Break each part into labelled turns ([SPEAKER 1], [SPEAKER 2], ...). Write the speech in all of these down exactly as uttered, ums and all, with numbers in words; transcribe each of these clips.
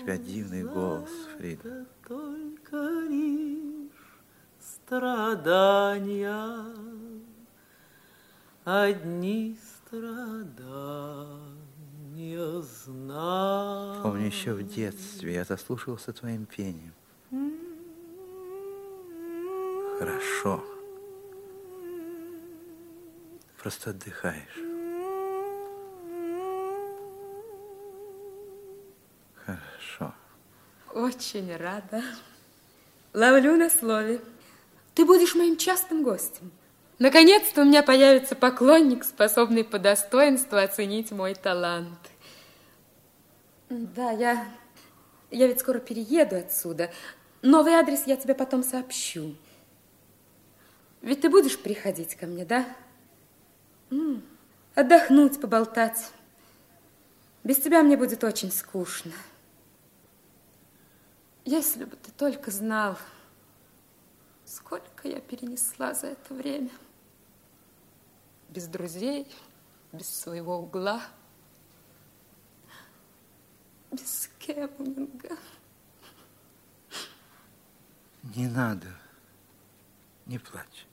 [SPEAKER 1] тебя дивный голос, Фрида.
[SPEAKER 2] Только лишь страдания, одни страдания знаю.
[SPEAKER 1] Помню, еще в детстве я заслушался твоим пением. Хорошо. Просто отдыхаешь. Хорошо.
[SPEAKER 3] Очень рада. Ловлю на слове. Ты будешь моим частым гостем. Наконец-то у меня появится поклонник, способный по достоинству оценить мой талант. Да, я, я ведь скоро перееду отсюда. Новый адрес я тебе потом сообщу. Ведь ты будешь приходить ко мне, да? М-м, отдохнуть, поболтать. Без тебя мне будет очень скучно. Если бы ты только знал, сколько я перенесла за это время. Без друзей, без своего угла, без кемпинга.
[SPEAKER 1] Не надо, не плачь.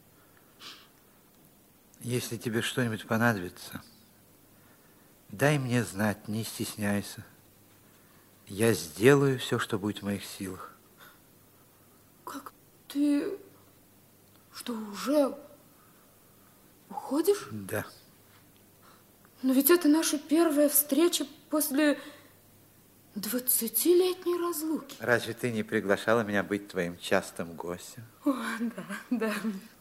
[SPEAKER 1] Если тебе что-нибудь понадобится, дай мне знать, не стесняйся. Я сделаю все, что будет в моих силах.
[SPEAKER 3] Как ты... Что, уже уходишь?
[SPEAKER 1] Да.
[SPEAKER 3] Но ведь это наша первая встреча после двадцатилетней разлуки.
[SPEAKER 1] Разве ты не приглашала меня быть твоим частым гостем?
[SPEAKER 3] О, да, да.